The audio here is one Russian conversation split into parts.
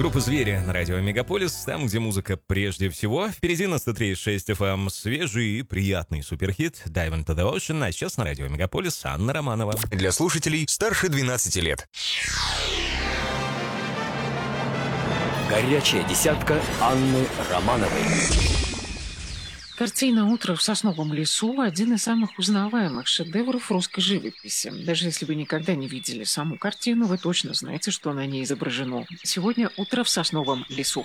Группа «Звери» на радио «Мегаполис», там, где музыка прежде всего. Впереди на 103.6 FM свежий и приятный суперхит «Dive into the Ocean», а сейчас на радио «Мегаполис» Анна Романова. Для слушателей старше 12 лет. Горячая десятка Анны Романовой. Картина «Утро в сосновом лесу» – один из самых узнаваемых шедевров русской живописи. Даже если вы никогда не видели саму картину, вы точно знаете, что на ней изображено. Сегодня «Утро в сосновом лесу».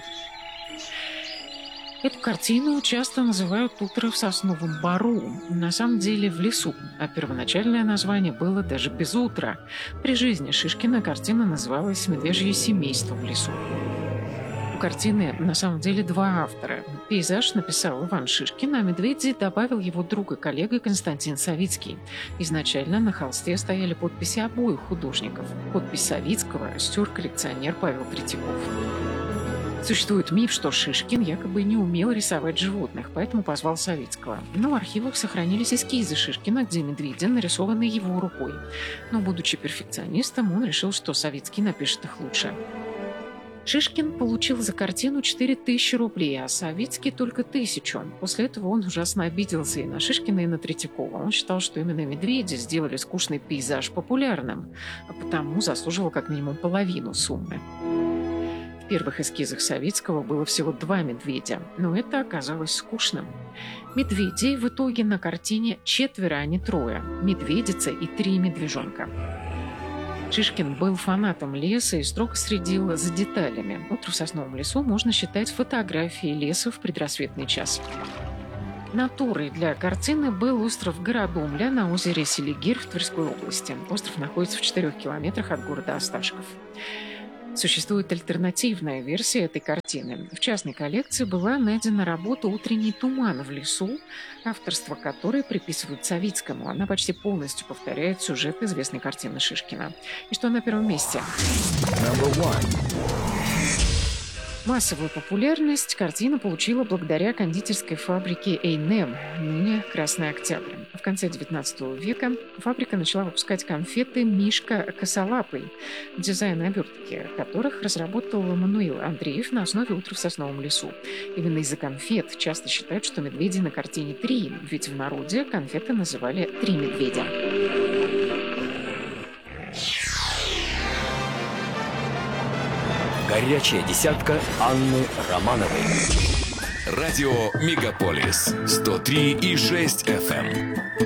Эту картину часто называют «Утро в сосновом бору», на самом деле в лесу, а первоначальное название было даже без утра. При жизни Шишкина картина называлась «Медвежье семейство в лесу». У картины на самом деле два автора. Пейзаж написал Иван Шишкин, а медведи добавил его друг и коллега Константин Савицкий. Изначально на холсте стояли подписи обоих художников. Подпись Савицкого стер коллекционер Павел Третьяков. Существует миф, что Шишкин якобы не умел рисовать животных, поэтому позвал Савицкого. Но в архивах сохранились эскизы Шишкина, где медведи нарисованы его рукой. Но, будучи перфекционистом, он решил, что Савицкий напишет их лучше. Шишкин получил за картину 4000 рублей, а Савицкий только 1000. После этого он ужасно обиделся и на Шишкина, и на Третьякова. Он считал, что именно медведи сделали скучный пейзаж популярным, а потому заслуживал как минимум половину суммы. В первых эскизах Савицкого было всего 2 медведя, но это оказалось скучным. Медведей в итоге на картине 4, а не 3. Медведица и 3 медвежонка. Шишкин был фанатом леса и строго следил за деталями. «Утро в сосновом лесу» можно считать фотографией леса в предрассветный час. Натурой для картины был остров Городомля на озере Селигер в Тверской области. Остров находится в 4 километрах от города Осташков. Существует альтернативная версия этой картины. В частной коллекции была найдена работа «Утренний туман в лесу», авторство которой приписывают Савицкому. Она почти полностью повторяет сюжет известной картины Шишкина. И что на первом месте? Массовую популярность картина получила благодаря кондитерской фабрике «Эйнем», ныне «Красный Октябрь». В конце XIX века фабрика начала выпускать конфеты «Мишка Косолапый», дизайн обертки которых разработал Мануил Андреев на основе «Утра в сосновом лесу». Именно из-за конфет часто считают, что медведи на картине 3, ведь в народе конфеты называли «3 медведя». Горячая десятка Анны Романовой. Радио «Мегаполис» 103,6 FM.